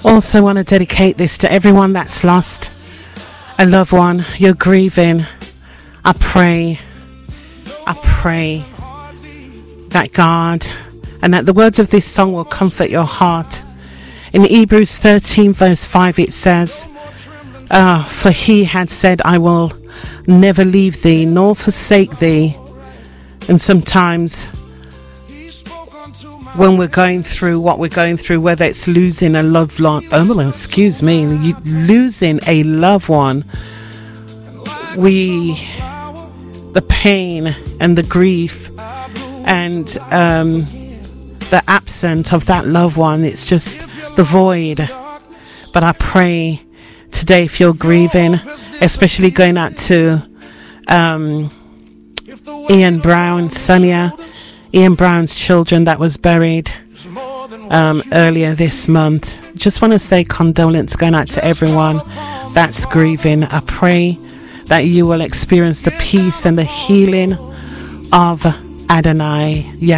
Also want to dedicate this to everyone that's lost a loved one. You're grieving. I pray that God and that the words of this song will comfort your heart. In Hebrews 13 verse 5 it says, for he had said, I will never leave thee nor forsake thee. And sometimes when we're going through what we're going through, whether it's losing a loved one, losing a loved one, the pain and the grief and the absence of that loved one, it's just the void. But I pray today, if you're grieving, especially going out to Ian Brown, Ian Brown's children that was buried earlier this month. Just want to say condolence going out to everyone that's grieving. I pray that you will experience the peace and the healing of Adonai.